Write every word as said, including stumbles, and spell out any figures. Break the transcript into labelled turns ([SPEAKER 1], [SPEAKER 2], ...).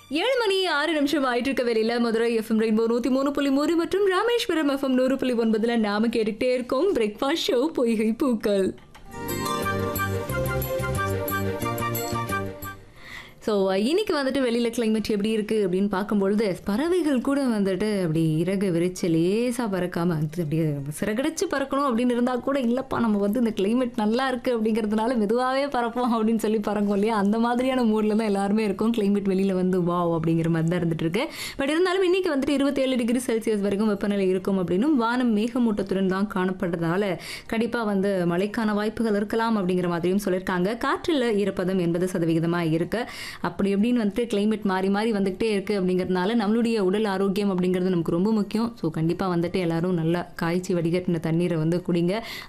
[SPEAKER 1] ஏழு மணி ஆறு நிமிஷம் ஆயிட்டு இருக்க வேலையில மதுரை எஃப்எம் ரெயின்போ நூத்தி மூணு புள்ளி மூணு மற்றும் ராமேஸ்வரம் எஃப்எம் நூறு புள்ளி ஒன்பதுல நாம கேட்டுக்கிட்டே இருக்கோம் பிரேக்ஃபாஸ்ட் ஷோ பொய்கை பூக்கள். ஸோ இன்னைக்கு வந்துட்டு வெளியில் கிளைமேட் எப்படி இருக்குது அப்படின்னு பார்க்கும்பொழுது பறவைகள் கூட வந்துட்டு அப்படி இறகு விரிச்சு லேசாக பறக்காமல் அது அப்படியே சிறகடிச்சு பறக்கணும் அப்படின்னு இருந்தால் கூட இல்லைப்பா நம்ம வந்து இந்த கிளைமேட் நல்லா இருக்குது அப்படிங்கிறதுனால மெதுவாகவே பறப்போம் அப்படின்னு சொல்லி பறக்கும் இல்லையா, அந்த மாதிரியான மூடில் தான் எல்லாருமே இருக்கும். கிளைமேட் வெளியில் வந்து வாவ் அப்படிங்கிற மாதிரி தான் இருந்துட்டு இருக்கு. பட் இருந்தாலும் இன்னைக்கு வந்துட்டு இருபத்தி ஏழு டிகிரி செல்சியஸ் வரைக்கும் வெப்பநிலை இருக்கும் அப்படின்னும் வானம் மேகமூட்டத்துடன் தான் காணப்படுறதுனால கண்டிப்பாக வந்து மழைக்கான வாய்ப்புகள் இருக்கலாம் அப்படிங்கிற மாதிரியும் சொல்லியிருக்காங்க. காற்றில் ஈரப்பதம் எண்பது சதவிகிதமாக இருக்கு. அப்படி எப்படின்னு வந்துட்டு கிளைமேட் மாறி மாறி வந்துகிட்டே இருக்குது அப்படிங்கிறதுனால நம்மளுடைய உடல் ஆரோக்கியம் அப்படிங்கிறது நமக்கு ரொம்ப முக்கியம். ஸோ கண்டிப்பாக வந்துட்டு எல்லாரும் நல்லா காய்ச்சி வடிகட்டின தண்ணீரை வந்து குடிங்க.